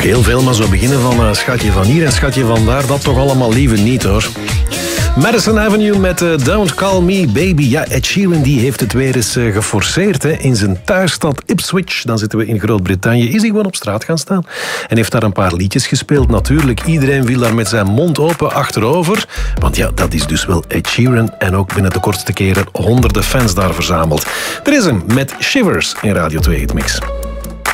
heel veel, maar zo beginnen van schatje van hier en schatje van daar, dat toch allemaal liever niet hoor. Madison Avenue met Don't Call Me Baby. Ja, Ed Sheeran die heeft het weer eens geforceerd hè, in zijn thuisstad Ipswich. Dan zitten we in Groot-Brittannië. Is hij gewoon op straat gaan staan en heeft daar een paar liedjes gespeeld. Natuurlijk, iedereen viel daar met zijn mond open achterover. Want ja, dat is dus wel Ed Sheeran. En ook binnen de kortste keren honderden fans daar verzameld. Er is hem met Shivers in Radio 2 Hit Mix.